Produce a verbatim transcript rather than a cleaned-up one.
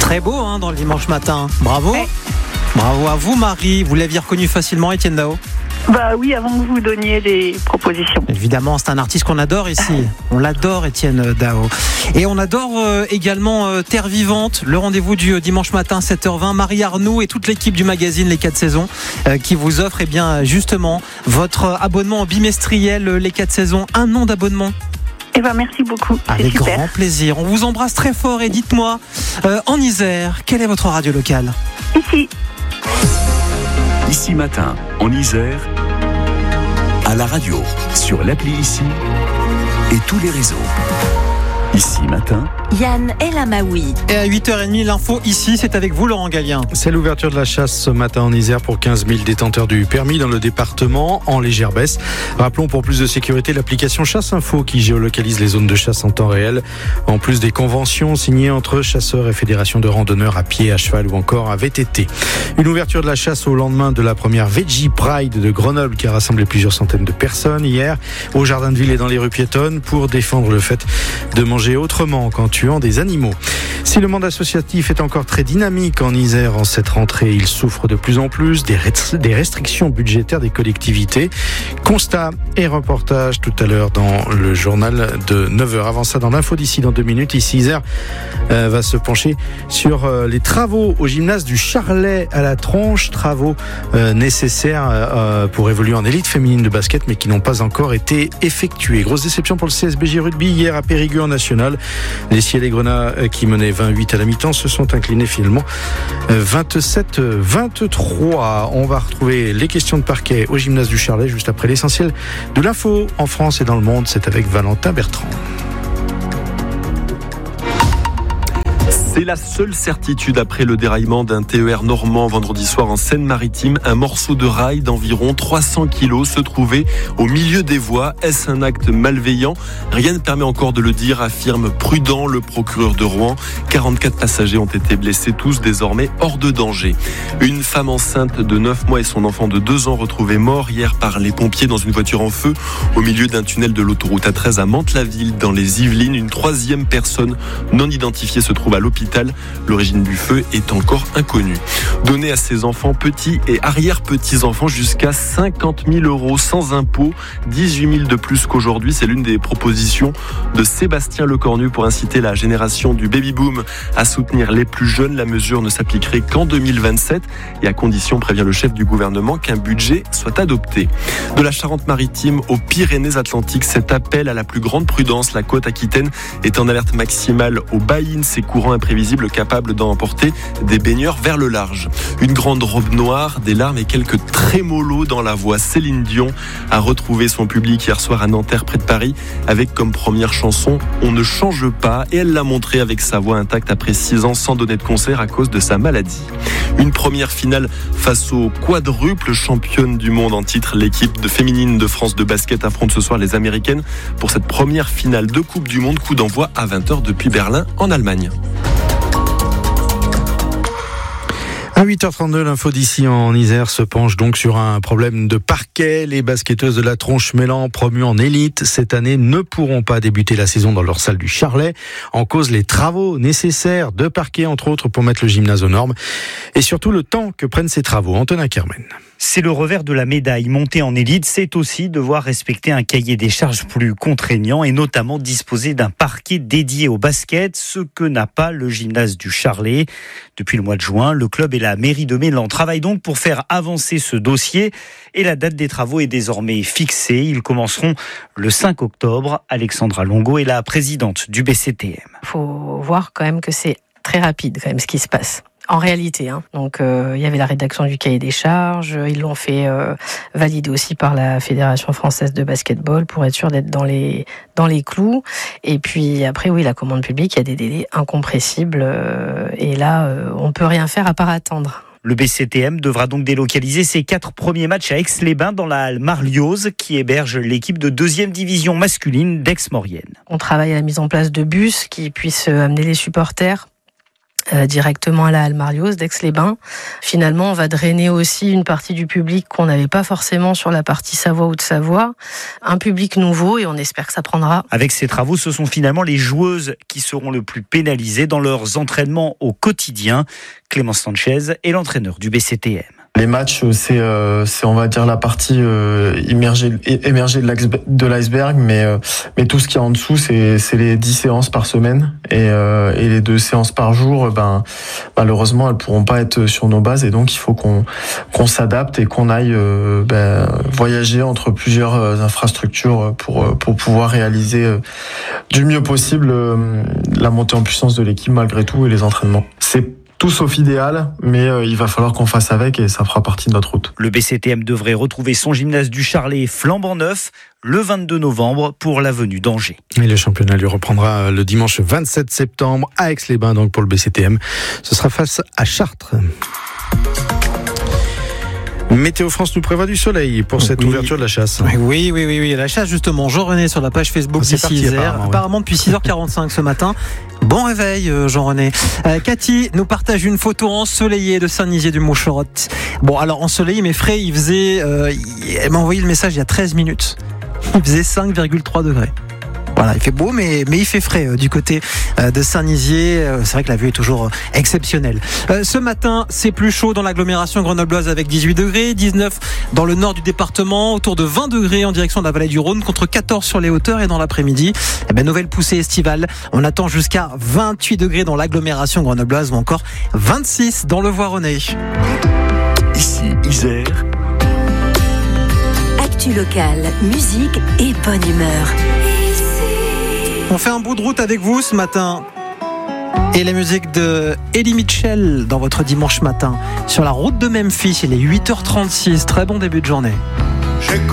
Très beau hein, dans le dimanche matin. Bravo. Ouais. Bravo à vous Marie. Vous l'aviez reconnu facilement, Étienne Dao? Bah oui, avant que vous donniez les propositions. Évidemment, c'est un artiste qu'on adore ici. On l'adore, Étienne Dao. Et on adore euh, également euh, Terre Vivante, le rendez-vous du euh, dimanche matin sept heures vingt. Marie Arnoux et toute l'équipe du magazine Les quatre saisons euh, qui vous offre eh bien, justement votre abonnement bimestriel euh, Les quatre saisons. Un an d'abonnement. Eh ben merci beaucoup. C'est Avec super. grand plaisir. On vous embrasse très fort et dites-moi, euh, en Isère, quelle est votre radio locale? Ici. Ici Matin, en Isère, à la radio, sur l'appli Ici et tous les réseaux. Ici Matin, Yann El Amaoui. Et à huit heures trente, l'info ici, c'est avec vous Laurent Gallien. C'est l'ouverture de la chasse ce matin en Isère pour quinze mille détenteurs du permis dans le département, en légère baisse. Rappelons pour plus de sécurité l'application Chasse Info qui géolocalise les zones de chasse en temps réel, en plus des conventions signées entre chasseurs et fédérations de randonneurs à pied, à cheval ou encore à V T T. Une ouverture de la chasse au lendemain de la première Veggie Pride de Grenoble qui a rassemblé plusieurs centaines de personnes hier au Jardin de Ville et dans les rues piétonnes pour défendre le fait de manger autrement qu'en tuant des animaux. Si le monde associatif est encore très dynamique en Isère en cette rentrée, il souffre de plus en plus des, rest- des restrictions budgétaires des collectivités. Constat et reportage tout à l'heure dans le journal de neuf heures. Avant ça, dans l'info d'ici dans deux minutes, ici Isère euh, va se pencher sur euh, les travaux au gymnase du Charlet à la Tronche, travaux euh, nécessaires euh, pour évoluer en élite féminine de basket mais qui n'ont pas encore été effectués. Grosse déception pour le C S B J Rugby hier à Périgueux en national. Les Ciels et Grenats qui menaient vingt-huit à la mi-temps se sont inclinés finalement vingt-sept vingt-trois. On va retrouver les questions de parquet au gymnase du Charlet juste après l'essentiel de l'info en France et dans le monde. C'est avec Valentin Bertrand. C'est la seule certitude après le déraillement d'un T E R normand vendredi soir en Seine-Maritime. Un morceau de rail d'environ trois cents kilos se trouvait au milieu des voies. Est-ce un acte malveillant? Rien ne permet encore de le dire, affirme prudent le procureur de Rouen. quarante-quatre passagers ont été blessés, tous désormais hors de danger. Une femme enceinte de neuf mois et son enfant de deux ans retrouvés morts hier par les pompiers dans une voiture en feu au milieu d'un tunnel de l'autoroute A treize à Mantes-la-Ville dans les Yvelines. Une troisième personne non identifiée se trouve à l'hôpital. L'origine du feu est encore inconnue. Donner à ses enfants petits et arrière-petits-enfants jusqu'à cinquante mille euros sans impôt, dix-huit mille de plus qu'aujourd'hui. C'est l'une des propositions de Sébastien Lecornu pour inciter la génération du baby-boom à soutenir les plus jeunes. La mesure ne s'appliquerait qu'en deux mille vingt-sept et à condition, prévient le chef du gouvernement, qu'un budget soit adopté. De la Charente-Maritime aux Pyrénées-Atlantiques, cet appel à la plus grande prudence. La côte aquitaine est en alerte maximale aux baïnes, ces courants imprévisibles capables d'emporter des baigneurs vers le large. Une grande robe noire, des larmes et quelques trémolos dans la voix. Céline Dion a retrouvé son public hier soir à Nanterre près de Paris avec comme première chanson « On ne change pas » et elle l'a montré avec sa voix intacte après six ans sans donner de concert à cause de sa maladie. Une première finale face aux quadruples championnes du monde en titre. L'équipe de féminine de France de basket affronte ce soir les Américaines pour cette première finale de Coupe du Monde. Coup d'envoi à vingt heures depuis Berlin en Allemagne. À huit heures trente-deux, l'info d'ici en Isère se penche donc sur un problème de parquet. Les basketteuses de la Tronche-Mélan, promues en élite cette année, ne pourront pas débuter la saison dans leur salle du Charlet. En cause, les travaux nécessaires de parquet, entre autres, pour mettre le gymnase aux normes. Et surtout, le temps que prennent ces travaux. Antonin Kermen. C'est le revers de la médaille. Monter en élite, c'est aussi devoir respecter un cahier des charges plus contraignant et notamment disposer d'un parquet dédié au basket, ce que n'a pas le gymnase du Charlet. Depuis le mois de juin, le club et la mairie de Mélan travaillent donc pour faire avancer ce dossier et la date des travaux est désormais fixée. Ils commenceront le cinq octobre. Alexandra Longo est la présidente du B C T M. Il faut voir quand même que c'est très rapide quand même ce qui se passe. En réalité, hein. Donc euh, il y avait la rédaction du cahier des charges, ils l'ont fait euh, valider aussi par la Fédération française de basketball pour être sûr d'être dans les dans les clous. Et puis après, oui, la commande publique, il y a des délais incompressibles euh, et là, euh, on peut rien faire à part attendre. Le B C T M devra donc délocaliser ses quatre premiers matchs à Aix-les-Bains dans la halle Marlioz qui héberge l'équipe de deuxième division masculine d'Aix-Maurienne. On travaille à la mise en place de bus qui puissent amener les supporters euh, directement à la Halle Marius d'Aix-les-Bains. Finalement, on va drainer aussi une partie du public qu'on n'avait pas forcément sur la partie Savoie ou de Savoie. Un public nouveau et on espère que ça prendra. Avec ces travaux, ce sont finalement les joueuses qui seront le plus pénalisées dans leurs entraînements au quotidien. Clémence Sanchez est l'entraîneur du B C T M. Les matchs, c'est, euh, c'est on va dire la partie euh, immergée, émergée de l'iceberg, mais euh, mais tout ce qui est en dessous, c'est c'est les dix séances par semaine et euh, et les deux séances par jour. Ben malheureusement, elles pourront pas être sur nos bases et donc il faut qu'on qu'on s'adapte et qu'on aille euh, ben, voyager entre plusieurs infrastructures pour pour pouvoir réaliser euh, du mieux possible euh, la montée en puissance de l'équipe malgré tout et les entraînements. C'est tout sauf idéal, mais euh, il va falloir qu'on fasse avec et ça fera partie de notre route. Le B C T M devrait retrouver son gymnase du Charlet flambant neuf le vingt-deux novembre pour la venue d'Angers. Et le championnat lui reprendra le dimanche vingt-sept septembre à Aix-les-Bains, donc pour le B C T M. Ce sera face à Chartres. Météo France nous prévoit du soleil pour cette oui. ouverture de la chasse. Oui, oui, oui, oui. La chasse, justement. Jean-René sur la page Facebook c'est d'ici Isère. Apparemment, oui. apparemment, depuis six heures quarante-cinq ce matin. Bon réveil, Jean-René. Euh, Cathy nous partage une photo ensoleillée de Saint-Nizier-du-Moucherotte. Bon, alors ensoleillé, mais frais, il faisait. Euh, elle m'a envoyé le message il y a treize minutes. Il faisait cinq virgule trois degrés. Voilà, il fait beau, mais, mais il fait frais euh, du côté euh, de Saint-Nizier. Euh, c'est vrai que la vue est toujours euh, exceptionnelle. Euh, ce matin, c'est plus chaud dans l'agglomération grenobloise avec dix-huit degrés, dix-neuf dans le nord du département, autour de vingt degrés en direction de la vallée du Rhône, contre quatorze sur les hauteurs. Et dans l'après-midi, eh ben, nouvelle poussée estivale. On attend jusqu'à vingt-huit degrés dans l'agglomération grenobloise ou encore vingt-six dans le Voironnais. Ici, Isère. Actu locale, musique et bonne humeur. On fait un bout de route avec vous ce matin. Et la musique de Eddie Mitchell dans votre dimanche matin. Sur la route de Memphis, il est huit heures trente-six. Très bon début de journée.